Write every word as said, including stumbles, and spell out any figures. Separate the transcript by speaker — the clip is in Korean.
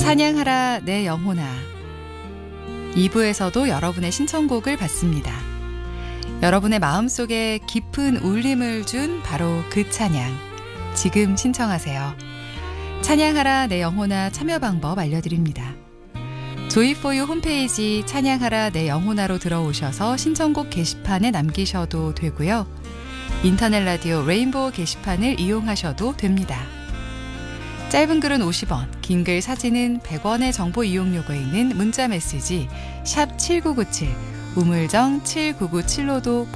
Speaker 1: 찬양하라 내 영혼아. 이 부에서도 여러분의 신청곡을 받습니다. 여러분의 마음속에 깊은 울림을 준 바로 그 찬양. 지금 신청하세요. 찬양하라 내 영혼아 참여 방법 알려드립니다. 조이포유 홈페이지 찬양하라 내 영혼아로 들어오셔서 신청곡 게시판에 남기셔도 되고요. 인터넷 라디오 레인보우 게시판을 이용하셔도 됩니다. 짧은 글은 오십 원, 긴 글 사진은 백 원의 정보 이용료가 있는 문자 메시지 샵 칠구구칠, 우물정 칠구구칠로도